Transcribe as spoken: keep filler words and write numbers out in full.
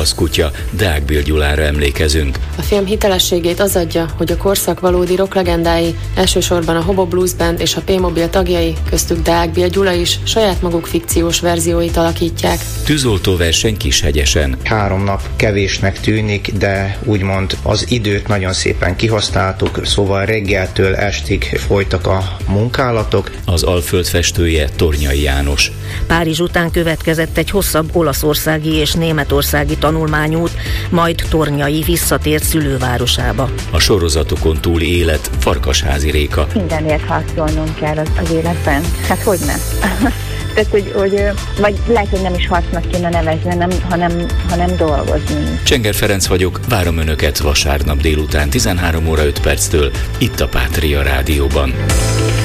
Kavaszkutya, Deák Bill Gyulára emlékezünk. A film hitelességét az adja, hogy a korszak valódi rock legendái, elsősorban a Hobo Blues Band és a P-Mobil tagjai, köztük Deák Bill Gyula is, saját maguk fikciós verzióit alakítják. Tűzoltóverseny Kishegyesen. Három nap kevésnek tűnik, de úgymond az időt nagyon szépen kihasználtuk, szóval reggeltől estig folytak a munkálatok. Az Alföld festője Tornyai János. Párizs után következett egy hosszabb olaszországi és németországi tanulmányút, majd Tornyai visszatért szülővárosába. A sorozatokon túli élet Farkasházi Réka. Mindenért harcolnom kell az, az életben. Hát hogy nem? Tehát, hogy, hogy, vagy lehet, hogy nem is harcnak kéne nevezni, nem, hanem, hanem dolgozni. Csenger Ferenc vagyok, várom Önöket vasárnap délután tizenhárom óra öt perctől itt a Pátria Rádióban.